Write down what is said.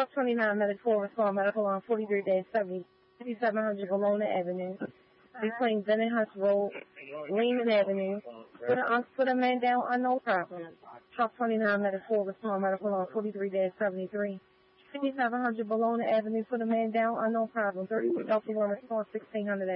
Truck 29 Medical Respond Medical on 43-70, 5700 Bologna Avenue, between Denninghurst Road, Lehman Avenue. Put a man down on no problem. Truck 29 Medical Respond Medical on 43-73, 5700 Bologna Avenue. Put a man down on no problem. 30 Delta 1 Response 1600